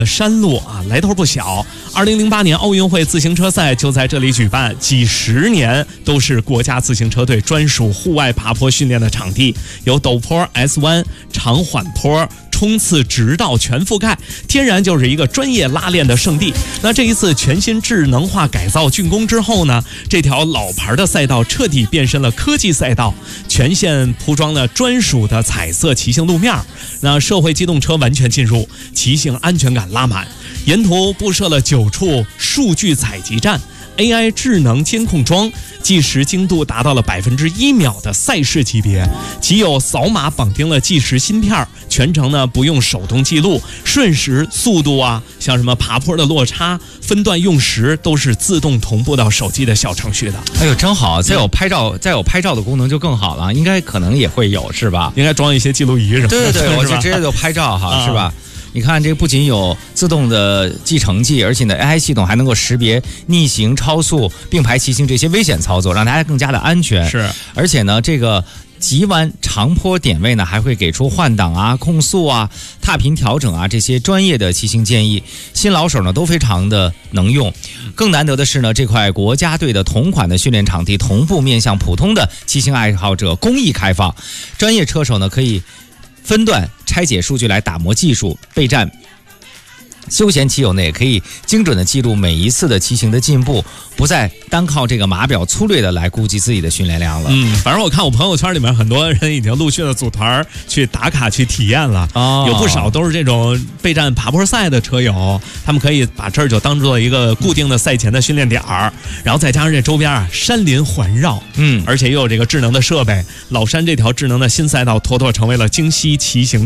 山路啊，来头不小。2008年奥运会自行车赛就在这里举办，几十年都是国家自行车队专属户外爬坡训练的场地，有陡坡、S 弯、长缓坡、冲刺直道全覆盖，天然就是一个专业拉练的圣地。那这一次全新智能化改造竣工之后呢，这条老牌的赛道彻底变身了科技赛道，全线铺装了专属的彩色骑行路面，那社会机动车完全进入，骑行安全感拉满。沿途布设了9处数据采集站。AI 智能监控桩，计时精度达到了1秒的赛事级别，其有扫码绑定了计时芯片，全程呢不用手动记录，瞬时速度啊，像什么爬坡的落差、分段用时都是自动同步到手机的小程序的。 哎呦，真好！再有拍照的功能就更好了，应该可能也会有，是吧？ 应该装一些记录仪什么的。 对对对，我就直接就拍照哈，是吧？你看，这个不仅有自动的计程计，而且呢 ，AI 系统还能够识别逆行、超速、并排骑行这些危险操作，让大家更加的安全。 是， 而且呢，这个急弯、长坡点位呢，还会给出换挡啊、控速啊、踏频调整啊这些专业的骑行建议，新老手呢都非常的能用。更难得的是呢，这块国家队的同款的训练场地同步面向普通的骑行爱好者公益开放，专业车手呢可以分段拆解数据来打磨技术备战，休闲骑友呢也可以精准的记录每一次的骑行的进步，不再单靠这个码表粗略的来估计自己的训练量了。 反正我看我朋友圈里面很多人已经陆续的组团去打卡去体验了，有不少都是这种备战爬坡赛的车友，他们可以把这儿就当做一个固定的赛前的训练点儿，然后再加上这周边啊山林环绕，而且又有这个智能的设备，老山这条智能的新赛道妥妥成为了京西骑行